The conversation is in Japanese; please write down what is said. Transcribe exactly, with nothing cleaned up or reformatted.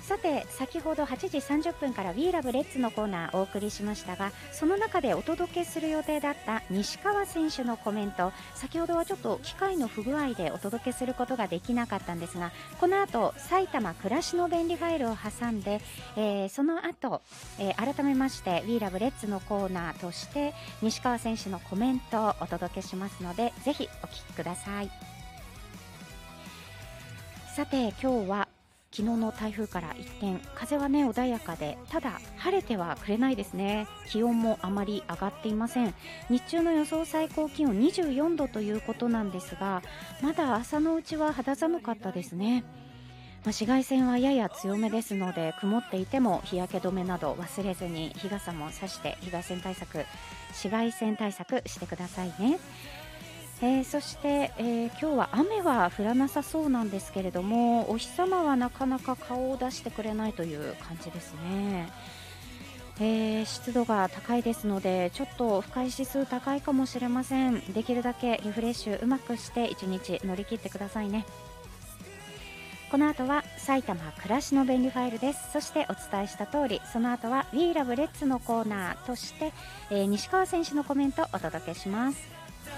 さて先ほどはちじさんじゅっぷんから We Love Reds のコーナーお送りしましたが、その中でお届けする予定だった西川選手のコメント、先ほどはちょっと機械の不具合でお届けすることができなかったんですが、この後埼玉暮らしの便利ファイルを挟んで、えー、その後、えー、改めまして We Love Reds のコーナーとして西川選手のコメントをお届けしますので、ぜひお聞きください。さて今日は昨日の台風から一転、風はね穏やかで、ただ晴れてはくれないですね。気温もあまり上がっていません。日中の予想最高気温にじゅうよんどということなんですが、まだ朝のうちは肌寒かったですね。まあ、紫外線はやや強めですので、曇っていても日焼け止めなど忘れずに日傘もさして紫外線対策紫外線対策してくださいね。えー、そして、えー、今日は雨は降らなさそうなんですけれども、お日様はなかなか顔を出してくれないという感じですね。えー、湿度が高いですので、ちょっと不快指数高いかもしれません。できるだけリフレッシュうまくして一日乗り切ってくださいね。この後は埼玉暮らしの便利ファイルです。そしてお伝えした通り、その後は We Love Reds のコーナーとして、えー、西川選手のコメントをお届けします。